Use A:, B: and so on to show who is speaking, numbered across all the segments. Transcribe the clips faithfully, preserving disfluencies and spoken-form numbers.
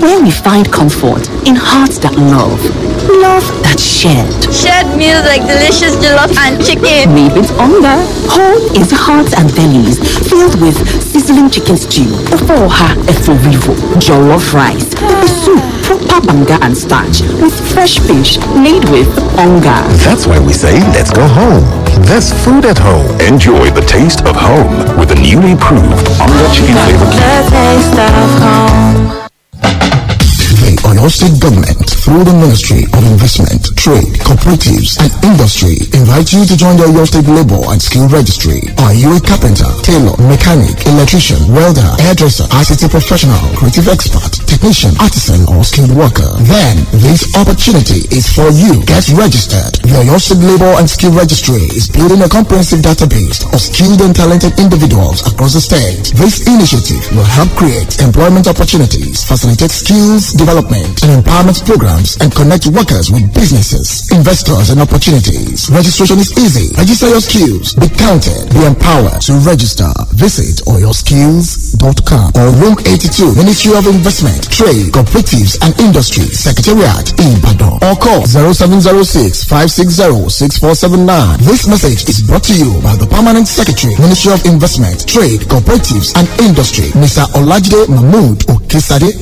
A: where we find comfort in hearts that love, love that's shared.
B: Shared meals like delicious jollof and chicken.
A: Made with hunger. Home is hearts and bellies filled with sizzling chicken stew, ofoha eforivo, jollof rice, pepper soup, proper banga and starch with fresh fish made with hunger.
C: That's why we say let's go home. There's food at home.
D: Enjoy the taste of home with the newly proved Onga Chicken Flavor Cube.
E: The taste of home.
C: The Oyo State Government, through the Ministry of Investment, Trade, Cooperatives and Industry, invite you to join the Oyo State Labor and Skill Registry. Are you a carpenter, tailor, mechanic, electrician, welder, hairdresser, I C T professional, creative expert, technician, artisan, or skilled worker? Then this opportunity is for you. Get registered. The Oyo State Labor and Skill Registry is building a comprehensive database of skilled and talented individuals across the state. This initiative will help create employment opportunities, facilitate skills development and empowerment programs, and connect workers with businesses, investors, and opportunities. Registration is easy. Register your skills. Be counted. Be empowered. To register, visit oyo skills dot com or Room eighty-two, Ministry of Investment, Trade, Cooperatives and Industry, Secretariat, Ibadan, or call zero seven zero six, five six zero, six four seven nine. This message is brought to you by the Permanent Secretary, Ministry of Investment, Trade, Cooperatives and Industry, Mister Olajide Mahmood Okesade.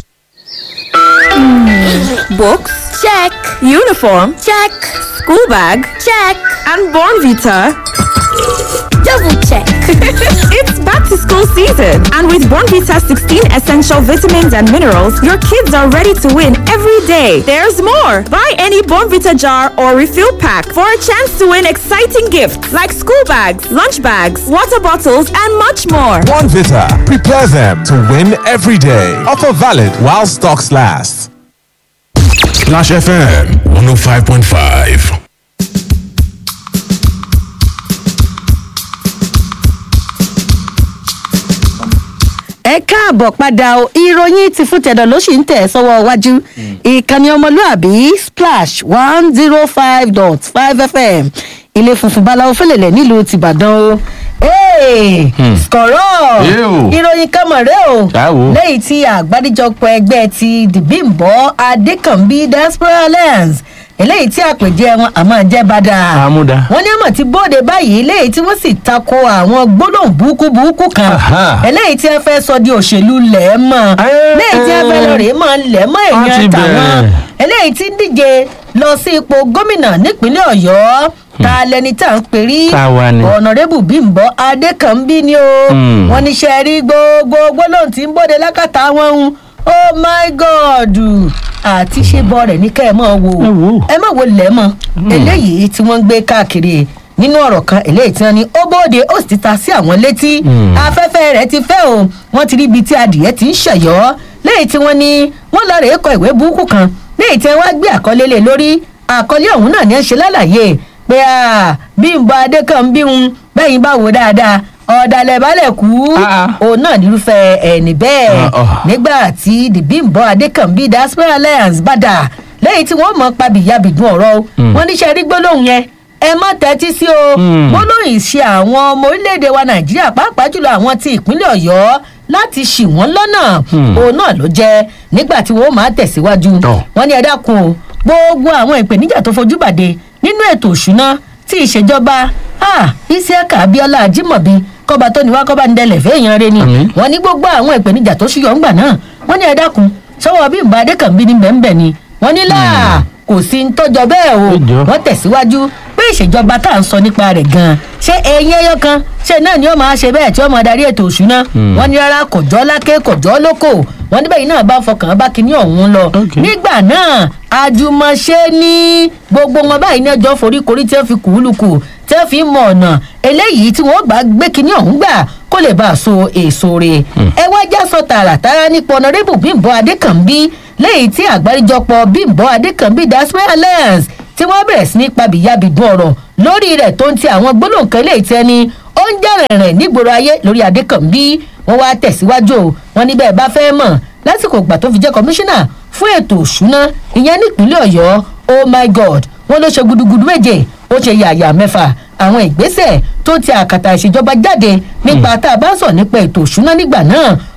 F: Books? Check. Uniform? Check. School bag? Check. And Bornvita?
B: Double check.
F: It's back to school season, and with Bornvita sixteen essential vitamins and minerals, your kids are ready to win every day. There's more. Buy any Bornvita jar or refill pack for a chance to win exciting gifts like school bags, lunch bags, water bottles, and much more.
G: Bornvita. Prepare them to win every day. Offer valid while stocks last.
D: Splash F M one oh five point five.
H: ẹ káàbọ̀ padà o ìròyìn ti fún tẹ̀dọ̀ ló sì ń tẹ̀ sọ́wọ́ iwájú ìkànnì ọmọlúàbí splash one zero five dot five fm ilé funfun báláwo fẹlẹ̀lẹ̀ nílùú tìbàdàn o skọ̀rọ̀ ìròyìn kẹmọ̀rẹ́ o lẹ́yìn tí àgbáríjọpọ̀ ẹgbẹ́ ti dìbìǹbọ̀ adékànbí diaspora alliance eléyìí tí àpèjẹ wọn àmọ́ jẹ́ bàdà wọn ní àmọ́ ti bóde báyìí eléyìí tí wọ́n sì tako àwọn gbólóhùn burúkú burúkú kan eléyìí tí ẹ fẹ́ sọ di òṣèlú lẹ́ẹ̀mọ́ eléyìí tí ẹ fẹ́ lọ rèé mọ́ lẹ́ẹ̀mọ́ èèyàn tàwọn eléyìí tí ń díje lọ sí ipò gómìnà nípínlẹ̀ ọ̀yọ́ ta lẹni tá à ń perí ọ̀nàrẹ́bù bímbọ́ adékànbí ni o wọn ní ṣe rí gbogbo gbólóhùn tí ń bóde lákàtà wọn ń oh my god àti ṣe bọ rẹ ní kẹ́ ẹ mọ̀ wo ẹ mọ̀ wo lẹ́mọ̀ eléyìí tí wọ́n ń gbé káàkiri nínú ọ̀rọ̀ kan eléyìí tí wọ́n ní ó bóde ó sì ti ta sí àwọn létí afẹ́fẹ́ rẹ̀ ti fẹ́ o wọ́n ti rí ibi tí adìyẹ ti ń ṣẹ̀yọ́ léyìí tí wọ́n ní wọ́n lọ rèé kọ ìwé burúkú kan léyìí tí wọ́n gbé àkọlé lé lórí àkọlé ọ̀hún náà ní ẹ ṣe lálàyé pé bímbọ́ adékànbí ń bẹ́yìn bá wò dáadáa ọ̀dàlẹ̀ balẹ̀ kú òun náà nírúfẹ́ ẹni bẹ́ẹ̀ nígbà tí dìbìǹbọ̀ adékànbí diaspora alliance bàdà lẹ́yìn tí wọ́n mọ̀ pabìyàbìdún ọ̀rọ̀ wọn níṣẹ́ rí gbólóhùn yẹn ẹ má tẹ́tí sí o gbólóhùn ìṣe àwọn ọmọ orílẹ̀-èdè wa nàìjíríà pàápàá jùlọ àwọn ti ìpínlẹ̀ ọ̀yọ́ láti ṣì wọ́n lọ́nà òun náà ló jẹ́ nígbà tí wọ́n máa tẹ̀síwájú wọn ní ẹ dákun o gbogbo àwọn ìpèníjà tó fojú bàdé nínú ètò òṣùná tí ìṣèjọba isiaka abiola ajimobi kọba tó ní wá kọba ń dẹlẹ̀ fẹ́ẹ̀yàn rẹ ni wọ́n ní gbogbo àwọn ìpèníjà tó ṣúyọ̀ ńgbà náà wọ́n ní ẹ dákun sọ́wọ́ bí nbà adékànbí ní bẹ́ẹ̀ ni wọ́n ní láà kò sí ń tọ́jọ́ bẹ́ẹ̀ o wọ́n tẹ̀síwájú pé ìṣèjọba tá à ń sọ nípa rẹ̀ gan-an ṣé ẹ̀yìn ẹyọ kan ṣé náà ni ó máa ṣe bẹ́ẹ̀ tí ó máa darí ètò òṣùná wọ́n ní rárá kọ̀jọ́ lákè kọ̀jọ́ lóko wọ́n níbẹ̀ yìí náà bá fọkàn bá kinní ọ̀hún lọ nígbà náà àjùmọ̀ṣe ní gbogbo wọn báyìí ní ẹjọ́ foríkorí tí wọ́n fi kùúlùkù tí wọ́n fi mọ ọ̀nà eléyìí tí wọ́n bá gbé kinní ọ̀hún gbà kó lè bá a so èso rẹ̀ ẹ wá já sọ tààràtàrà nípa ọ̀nàrẹ́bù bímbọ́ adékànbí lẹ́yìn tí àgbáríjọpọ̀ bímbọ́ adékànbí diaspora alliance tí wọ́n bẹ̀rẹ̀ sí ní pabìyàbìdún ọ̀rọ̀ lórí rẹ̀ tó ń ti àwọn gbólóǹkan eléyìí tẹ́ni ó ń jẹ́rìnrìn nígboro ayé lórí adékànbí wọ́n wá tẹ̀síwájú wọn níbẹ̀ bá fẹ́ mọ̀ lásìkò ìgbà tó fi jẹ́ kọmíṣánná fún ètò òṣùná ìyẹn nípínlẹ̀ ọ̀yọ́ oh my god wọ́n ló ṣe gudugudu méje ó ṣe yàyà mẹ́fà àwọn ìgbésẹ̀ tó ti àkàtà ìṣèjọba jáde nípa tá a bá ń sọ nípa ètò òṣùná nígbà náà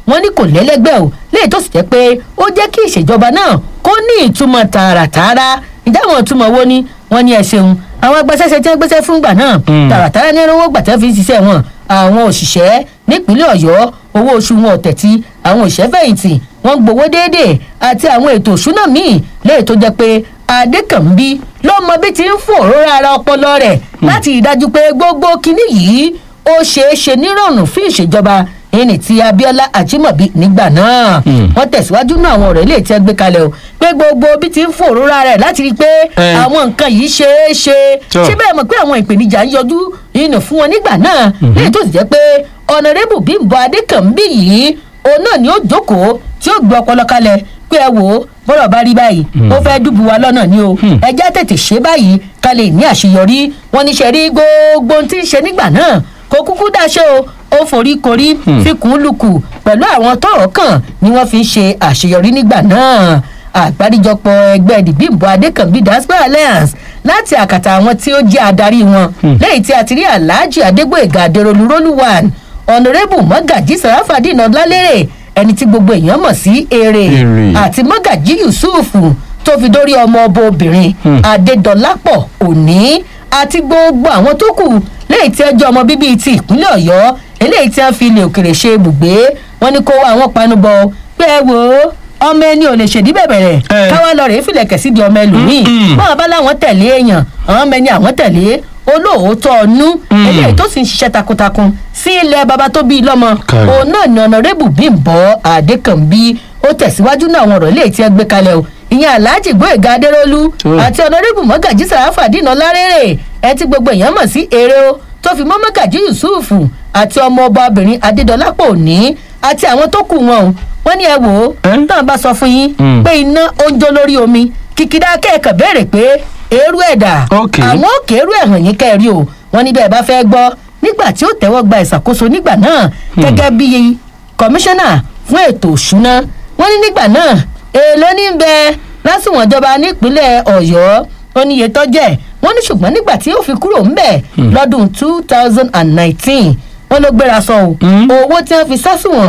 H: wọ́n ní kò lẹ́lẹ́gbẹ́ o léyìí tó sì jẹ́ pé ó jẹ́ kí ìṣèjọba náà kó ní ìtumọ̀ tààràtààrà ìdáhùn ìtumọ̀ wo ni wọ́n ní ẹ ṣeun àwọn agbáṣẹ́ṣe tí wọ́n gbéṣẹ́ fún gbà náà tààràtààrà ní owó gbàtẹ́ fi ń ṣiṣẹ́ wọn àwọn òṣìṣẹ́ nípínlẹ̀ ọ̀yọ́ owó oṣù wọn ọ̀tẹ̀tì àwọn òṣìṣẹ́ fẹ̀yìntì wọ́n gbowó déédéé àti àwọn ètò òṣùnà míì léyìí tó jẹ́ pé adékànbí ló mọ bí ti ń fún òróró ara ọpọlọ rẹ̀ láti rí dájú pé gbogbo kinní yìí ó ṣeé ṣe nírọ̀rùn fún ìṣèjọba ẹni tí abiola ajimobi nígbà náà wọ́n tẹ̀síwájú náà àwọn ọ̀rọ̀ ilé tí ẹ gbé kalẹ̀ o pé gbogbo bí ti ń fún òróró rẹ̀ láti rí i pé àwọn nǹkan yìí ṣeé ṣe ṣé bẹ́ẹ̀ mọ̀ pé àwọn ìpèníjà ń yọjú nínú fún wọn nígbà náà léyìí tó sì jẹ́ pé ọ̀nàrẹ́bù bímbọ adékànbí yìí òun náà ni ó jókòó tí ó gbé ọpọlọ kalẹ̀ pé ẹ wò ó bọ́rọ̀ bá rí báyìí ó fẹ́ dùbù wa lọ́nà ni o ẹjẹ́ tètè ṣe báyìí ká lè ní àṣeyọrí wọn ní ṣe rí gbogbo ohun tí ń ṣe nígbà náà kó kúkú dáṣe o ó forí korí fikùn lukù pẹ̀lú àwọn tọ́rọ̀ kàn ni wọ́n fi ń ṣe àṣeyọrí nígbà náà àgbáríjọpọ̀ ẹgbẹ́ dìbìbò adékànbí diaspora alliance láti àkàtà àwọn tí ó jẹ́ adarí wọn lẹ́yìn tí a ti rí alhaji adégbòyègà adéròlú rólúwàn ọ̀nàrẹ́bù mọ́gàjí sàràfàdínà lálérè ẹni tí gbogbo èèyàn mọ̀ sí èrè àti mọ́gàjí yusufu tó fi dórí ọmọ ọba obìnrin adédọlápọ̀ òní àti gbogbo àwọn tó kù lẹ́yìn tí ẹjọ́ ọmọ bíbí ti ìpínlẹ̀ ọ̀yọ́ eléyìí tí wọ́n fi ilẹ̀ òkèrè ṣe ibùgbé wọn ni kó wá àwọn panubọ pé ẹ wò ó ọmọ ẹni ò lè ṣèdí bẹ̀bẹ̀rẹ̀ káwá lọ rèé fìlẹ̀kẹ̀ síbi ọmọ ẹlòmíì báwọn bá láwọn tẹ̀lé èèyàn àwọn ọmọ ẹni àwọn tẹ̀lé olóòótọ́ ọnú eléyìí tó sì ń ṣiṣẹ́ takuntakun sí ilẹ̀ baba tó bí lọ́mọ òun náà ni ọ̀nàrẹ́bù bímbọ adékànbí ó tẹ̀síwájú náà àwọn ọ̀rọ̀ eléyìí tí ẹ gbé kalẹ̀ o ìyẹn alhaji gbóyèga adéròlú àti ọ̀nàrẹ́bù mọ́gàjí sàràfàdínà lárèrè ẹ tí gbogbo èèyàn mọ̀ sí èrè o tó fi mọ́ mọ́gàjí yusufu àti ọmọ ọba obìnrin adédọlápọ̀ òní àti àwọn tó kù wọn o wọ́n ní ẹ wò ó náà bá sọ fún yín pé iná ó ń jó lórí omi kìkìdá kẹ́ẹ̀kan béèrè pé eérú ẹ̀dà àwọn òkè eérú ẹ̀hàn yín kẹ́ẹ̀rí o wọ́n ní bẹ́ẹ̀ bá fẹ́ gbọ́ nígbà tí ó tẹ́wọ́ gba ìṣàkóso nígbà náà gẹ́gẹ́ bí kọmíṣánná fún ètò òṣùná wọ́n ní nígbà náà èèlò ní bẹ lásìwọ̀n ìjọba nípínlẹ̀ ọ̀yọ́ ó ní iye tọ́jẹ́ wọ́n ní ṣùgbọ́n nígbà tí ó fi kúrò ńbẹ̀ lọ́dún two thousand and nineteen wọ́n ló gbéra sọ o owó tí wọ́n fi sásùwọ̀n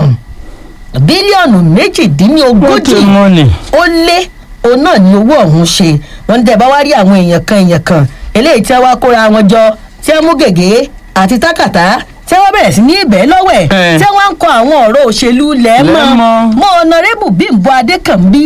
H: bílíọ̀nù méjìdínlógójì ó lé òun náà ní owó ọ̀hún ṣe wọ́n ní tẹ́ bá wá rí àwọn èèyàn kan èèyàn kan eléyìí tí wọ́n wá kóra wọn jọ tí wọ́n mú gègé àti tákàtà tí wọ́n bẹ̀rẹ̀ sí ní ibẹ̀ lọ́wẹ̀ tí wọ́n ń kọ àwọn ọ̀rọ̀ òṣèlú lẹ́ẹ̀mọ́ mọ́ ọ̀nàrẹ́bù bímbọ adékànbí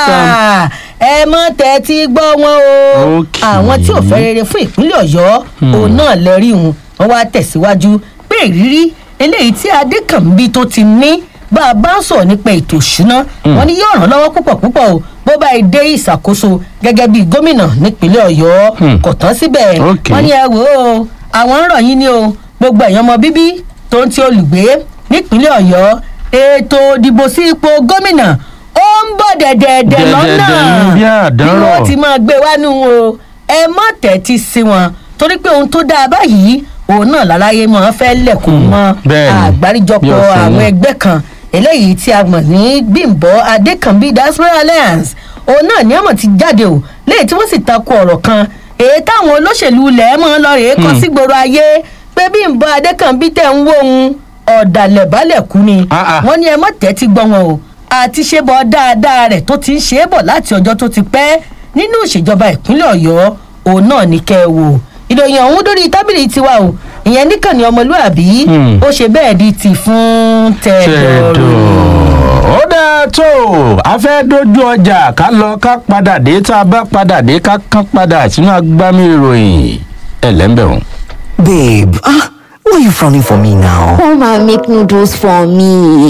H: ẹ mọ́ tẹ́tí gbọ́ wọn o àwọn tí ò fẹ́ rere fún ìpínlẹ̀ ọ̀yọ́ òun náà lẹ́rí wọn wọ́n wá tẹ̀síwájú pé ìrírí eléyìí tí adékànbí tó ti ní bá a bá ń sọ̀rọ̀ nípa ètò ìṣúná wọn ni yóò ràn lọ́wọ́ púpọ̀ púpọ̀ o bó bá ẹ dé ìṣàkóso gẹ́gẹ́ bí gómìnà nípínlẹ̀ ọ̀yọ́ kò tán síbẹ̀ wọ́n ní ẹ wò ó àwọn ń rọ̀ yín ni o gbogbo ẹ̀yàn ọmọ bíbí tó ń ti olùgbé nípínlẹ̀ ọ̀yọ́ ètò ìdìbò sí ipò gómìnà ó ń bọ̀ dẹ̀dẹ̀dẹ̀ lọ́nà bí wọ́n ti máa gbé wánú o ẹ má tẹ́tí sí wọn torí pé ohun tó dáa báyìí òun náà láláyé máa fẹ́ lẹ̀kùn mọ́ àgbáríjọpọ̀ àwọn ẹgbẹ́ kan eléyìí tí a mọ̀ ní bímbọ adékànbí diaspora alliance òun náà ní àmọ̀ ti jáde o léyìí tí wọ́n sì takò ọ̀rọ̀ kan èyí táwọn olóṣèlú ilẹ̀ mọ́ lọ rèé kọ sí gbòòrò ayé pé bímbọ adékànbí tẹ̀ ń wó ohun ọ̀dàlẹ̀ balẹ̀ kú ni wọ́n ní ẹ mọ̀ tẹ́tí gbọ́ wọn o àti ṣe bọ̀ dáadáa rẹ̀ tó ti ń ṣe é bọ̀ láti ọjọ́ tó ti pẹ́ nínú ìṣèjọba ìpínlẹ̀ ọ̀yọ́ òun náà ní kẹ́ ẹ wò ìròyìn ọ̀hún lórí tábìlì tiwa o ìyẹn níkànnì ọmọlúàbí ó ṣe bẹ́ẹ̀ di ti fún tẹ̀dọ̀rọ̀.
I: ó dáa tó a fẹ́ dójú ọjà ká lọ ká padà dé tá a bá padà dé ká kán padà sínú agbámi ìròyìn ẹlẹ́mbẹ̀rún.
J: Babe, ah, why are you frowning for me now?
B: Come and make noodles for me.